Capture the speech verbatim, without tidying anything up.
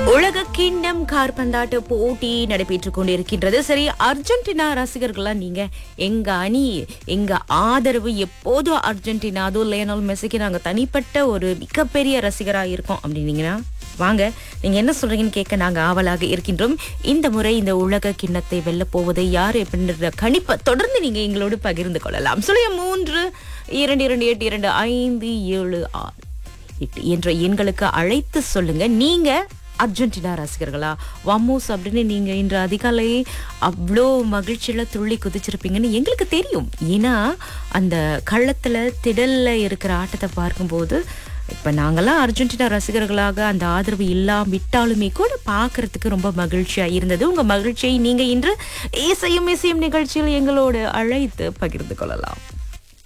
உலக கிண்ணம் காற்பந்தாட்ட போட்டி நடைபெற்றுக் கொண்டிருக்கின்றது. சரி, அர்ஜென்டினா ரசிகர்களா நீங்க, எங்க அணி எங்க ஆதரவு எப்போதும் அர்ஜென்டினா, அதுவும் லியோனல் மெஸ்ஸிக்கு நாங்க தனிப்பட்ட ஒரு மிகப்பெரிய ரசிகரா இருக்கோம் அப்படின்னீங்கன்னா வாங்க, நீங்க என்ன சொல்றீங்கன்னு கேட்க நாங்க ஆவலாக இருக்கின்றோம். இந்த முறை இந்த உலக கிண்ணத்தை வெல்ல போவது யாரு அப்படின்ற கணிப்பை தொடர்ந்து நீங்க எங்களோடு பகிர்ந்து கொள்ளலாம். சொல்லிய மூன்று இரண்டு இரண்டு எட்டு இரண்டு ஐந்து ஏழு ஆறு எட்டு என்ற எண்களுக்கு அழைத்து சொல்லுங்க. நீங்க அர்ஜென்டினா ரசிகர்களா? வமோஸ் அப்படின்னு நீங்க இன்று அதிகாலை அவ்வளோ மகிழ்ச்சியில துள்ளி குதிச்சிருப்பீங்கன்னு எங்களுக்கு தெரியும். ஏன்னா அந்த களத்துல திடல்ல இருக்கிற ஆட்டத்தை பார்க்கும்போது இப்ப நாங்கெல்லாம் அர்ஜென்டினா ரசிகர்களாக அந்த ஆதரவு இல்லாம விட்டாலுமே கூட பாக்குறதுக்கு ரொம்ப மகிழ்ச்சியா இருந்தது. உங்க மகிழ்ச்சியை நீங்க இன்று இசையும் இசையும் நிகழ்ச்சியில் எங்களோடு அழைத்து பகிர்ந்து கொள்ளலாம்.